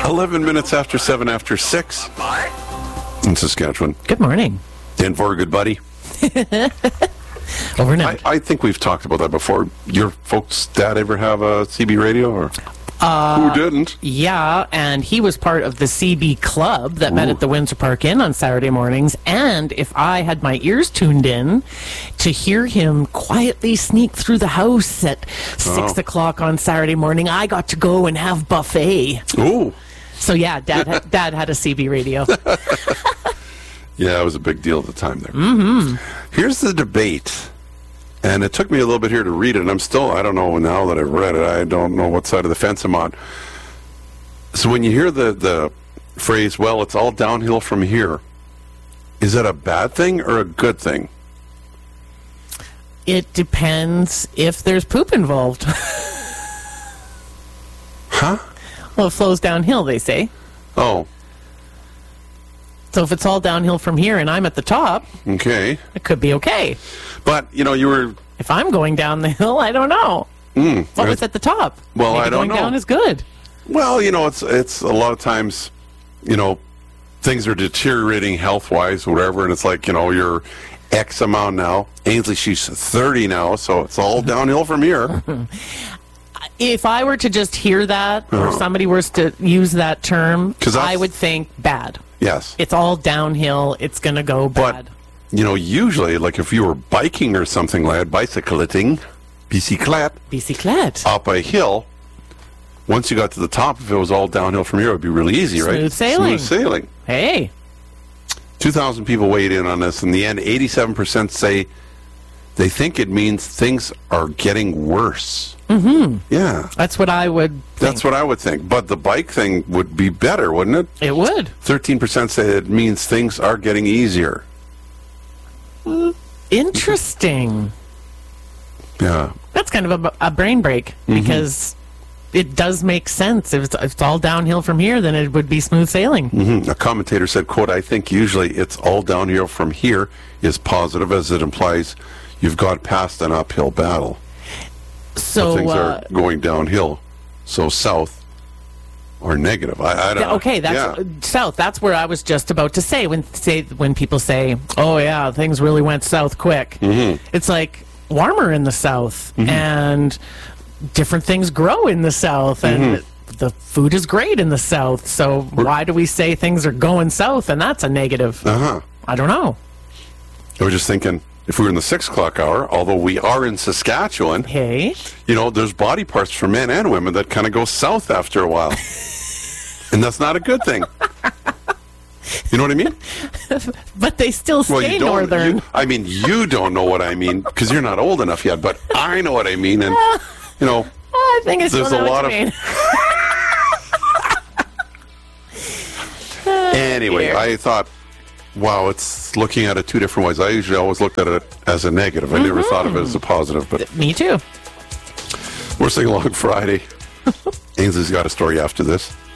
11 minutes after 7 after 6 in Saskatchewan. Good morning. Denver, good buddy. Over now. I think we've talked about that before. Your folks' dad ever have a CB radio? Or who didn't? Yeah, and he was part of the CB club that met at the Windsor Park Inn on Saturday mornings. And if I had my ears tuned in to hear him quietly sneak through the house at 6 o'clock on Saturday morning, I got to go and have buffet. Ooh. So yeah, Dad had a CB radio. Yeah, it was a big deal at the time there. Mm-hmm. Here's the debate. And it took me a little bit here to read it, and I don't know now that I've read it, I don't know what side of the fence I'm on. So when you hear the phrase, well, it's all downhill from here, is that a bad thing or a good thing? It depends if there's poop involved. Huh? Well, it flows downhill, they say. Oh. So if it's all downhill from here and I'm at the top, Okay. it could be okay. But, you were... If I'm going down the hill, I don't know. What was at the top? Well, Maybe I don't going know. down is good. Well, it's a lot of times, things are deteriorating health-wise, whatever, and it's like, you're X amount now. Ainsley, she's 30 now, so it's all downhill from here. If I were to just hear that, or somebody were to use that term, 'Cause I would think bad. Yes. It's all downhill. It's going to go bad. But, usually, like if you were biking or something like bicycleting, Bicyclette. up a hill, once you got to the top, if it was all downhill from here, it would be really easy, right? Smooth sailing. Smooth sailing. Hey. 2,000 people weighed in on this. In the end, 87% say they think it means things are getting worse. Mm-hmm. Yeah. That's what I would think. That's what I would think. But the bike thing would be better, wouldn't it? It would. 13% say it means things are getting easier. Interesting. Yeah. That's kind of a brain break, because it does make sense. If it's all downhill from here, then it would be smooth sailing. A commentator said, quote, I think usually it's all downhill from here is positive, as it implies you've got past an uphill battle. So Things are going downhill, so south or negative. I don't know. Okay, that's south. That's where I was just about to say when people say, "Oh yeah, things really went south quick." It's like warmer in the south, and different things grow in the south, and the food is great in the south. So why do we say things are going south and that's a negative? I don't know. I was just thinking, if we were in the 6 o'clock hour, although we are in Saskatchewan, Hey, there's body parts for men and women that kind of go south after a while. And that's not a good thing. You know what I mean? but they still stay you don't. northern. You don't know what I mean because you're not old enough yet, but I know what I mean. And, I think it's there's a lot of... Anyway, Dear. I thought, wow, it's looking at it two different ways. I usually always looked at it as a negative. I never thought of it as a positive. But Me too. we're Sing Along Friday. Ainsley's got a story after this.